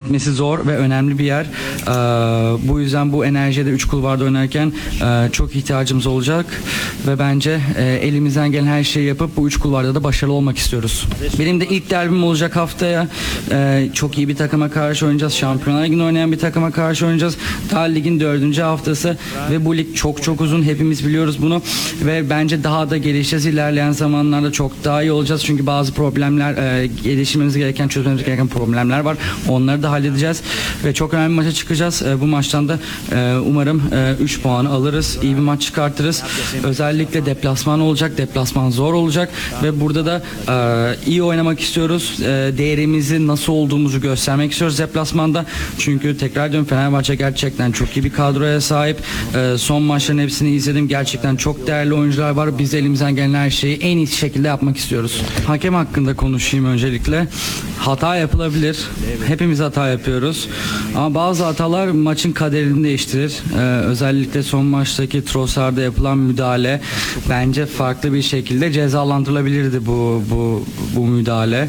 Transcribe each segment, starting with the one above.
Gitmesi zor ve önemli bir yer. Bu yüzden bu enerjiye de 3 kulvarda oynarken çok ihtiyacımız olacak ve bence elimizden gelen her şeyi yapıp bu 3 kulvarda da başarılı olmak istiyoruz. Benim de ilk derbim olacak haftaya. Çok iyi bir takıma karşı oynayacağız. Şampiyonlar Ligi'nde oynayan bir takıma karşı oynayacağız. Daha ligin 4. haftası ve bu lig çok uzun. Hepimiz biliyoruz bunu ve bence daha da gelişeceğiz. İlerleyen zamanlarda çok daha iyi olacağız. Çünkü bazı problemler, gelişmemiz gereken, çözmemiz gereken problemler var. Onları da halledeceğiz ve çok önemli bir maça çıkacağız. Bu maçtan da umarım 3 puanı alırız. İyi bir maç çıkartırız. Özellikle deplasman olacak. Deplasman zor olacak ve burada da iyi oynamak istiyoruz. Değerimizi nasıl olduğumuzu göstermek istiyoruz deplasmanda. Çünkü tekrar diyorum, Fenerbahçe gerçekten çok iyi bir kadroya sahip. Son maçların hepsini izledim. Gerçekten çok değerli oyuncular var. Biz elimizden gelen her şeyi en iyi şekilde yapmak istiyoruz. Hakem hakkında konuşayım öncelikle. Hata yapılabilir. Hepimiz hata yapıyoruz. Ama bazı hatalar maçın kaderini değiştirir. Özellikle son maçtaki Trossard'a yapılan müdahale bence farklı bir şekilde cezalandırılabilirdi bu müdahale.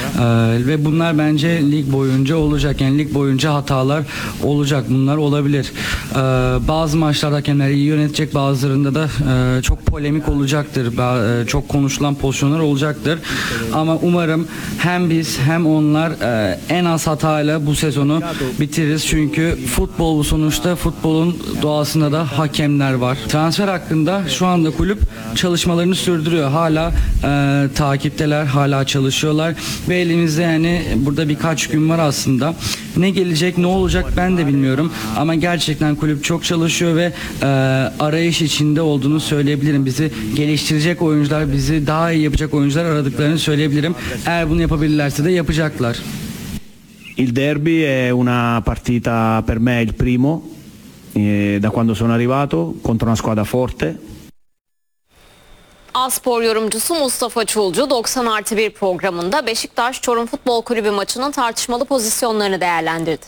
Ve bunlar bence lig boyunca olacak. Yani lig boyunca hatalar olacak. Bunlar olabilir. Bazı maçlarda hakemler iyi yönetecek. Bazılarında da çok polemik olacaktır. Çok konuşulan pozisyonlar olacaktır. Ama umarım hem biz hem onlar en az hatayla bu sezonu bitiririz. Çünkü futbol bu sonuçta. Futbolun doğasında da hakemler var. Transfer hakkında şu anda kulüp çalışmalarını sürdürüyor. Hala takipteler, hala çalışıyorlar ve elimizde yani burada birkaç gün var aslında. Ne gelecek, ne olacak ben de bilmiyorum. Ama gerçekten kulüp çok çalışıyor ve arayış içinde olduğunu söyleyebilirim. Bizi geliştirecek oyuncular, bizi daha iyi yapacak oyuncular aradıklarını söyleyebilirim. Eğer bunu yapabilirlerse de yapacaklar. Il derby è una partita per me il primo da quando sono arrivato contro una squadra forte. A-Spor yorumcusu Mustafa Çulcu 90+1 programında Beşiktaş Çorum Futbol Kulübü maçının tartışmalı pozisyonlarını değerlendirdi.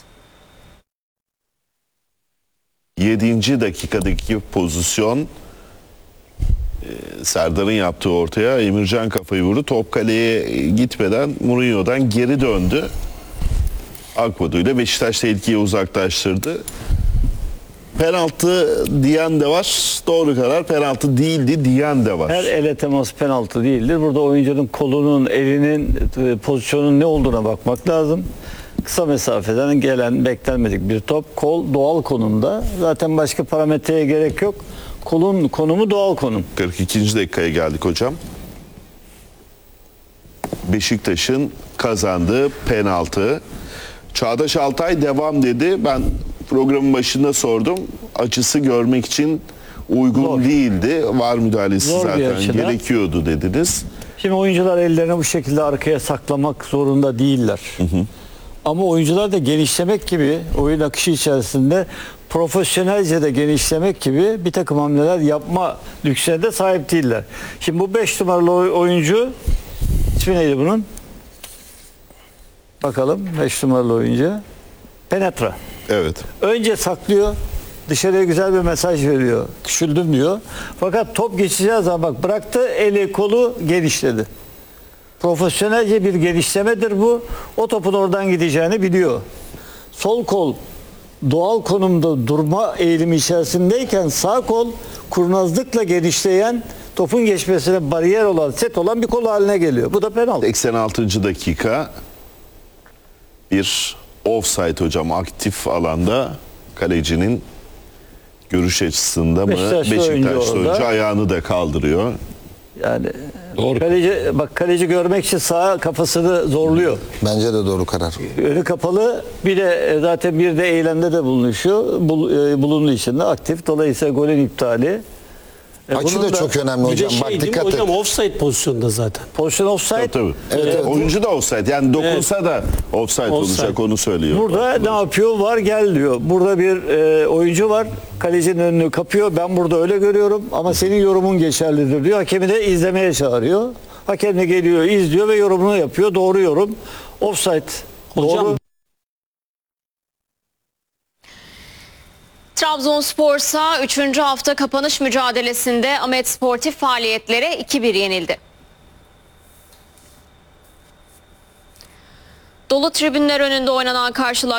7. dakikadaki pozisyon, Serdar'ın yaptığı ortaya Emircan kafayı vurdu. Top kaleye gitmeden Mourinho'dan geri döndü. Akbadu ile Beşiktaş tehlikeyi uzaklaştırdı. Penaltı diyen de var. Doğru karar penaltı değildi diyen de var. Her ele temas penaltı değildir. Burada oyuncunun kolunun, elinin, pozisyonun ne olduğuna bakmak lazım. Kısa mesafeden gelen beklenmedik bir top. Kol doğal konumda. Zaten başka parametreye gerek yok. Kolun konumu doğal konum. 42. dakikaya geldik hocam. Beşiktaş'ın kazandığı penaltı. Çağdaş Altay devam dedi. Ben programın başında sordum. Açısı görmek için uygun Zor. Değildi. VAR müdahalesi Zor zaten gerekiyordu dediniz. Şimdi oyuncular ellerini bu şekilde arkaya saklamak zorunda değiller. Ama oyuncular da genişlemek gibi oyun akışı içerisinde profesyonelce de genişlemek gibi bir takım hamleler yapma lüksüne de sahip değiller. Şimdi bu 5 numaralı oyuncu, ismi neydi bunun? Bakalım 5 numaralı oyuncu. Penetra. Evet. Önce saklıyor. Dışarıya güzel bir mesaj veriyor. Küçüldüm diyor. Fakat top geçeceği zaman bak bıraktı, eli kolu genişledi. Profesyonelce bir genişlemedir bu. O topun oradan gideceğini biliyor. Sol kol doğal konumda durma eğilimi içerisindeyken sağ kol kurnazlıkla genişleyen, topun geçmesine bariyer olan, set olan bir kol haline geliyor. Bu da penaltı. 86. dakika. Bir offside hocam, aktif alanda kalecinin görüş açısında mı? Beşiktaşlı oyuncu ayağını da kaldırıyor. Yani kaleci görmek için sağ kafasını zorluyor. Bence de doğru karar. Önü kapalı, bir de zaten bir de eylemde de bulunduğu için de aktif. Dolayısıyla golün iptali. Açı da çok önemli hocam. Bak dikkat et. Hocam offside pozisyonda zaten. Pozisyon offside. Tabii. Evet. Oyuncu da offside. Yani dokunsa da offside olacak, onu söylüyor. Burada ne yapıyor? Var gel diyor. Burada bir oyuncu var. Kalecinin önünü kapıyor. Ben burada öyle görüyorum ama senin yorumun geçerlidir diyor. Hakemi de izlemeye çağırıyor. Hakem de geliyor, izliyor ve yorumunu yapıyor. Doğru yorum. Offside. Hocam, doğru. Trabzonspor'sa 3. hafta kapanış mücadelesinde Ahmet Sportif faaliyetlere 2-1 yenildi. Dolu tribünler önünde oynanan karşılaşma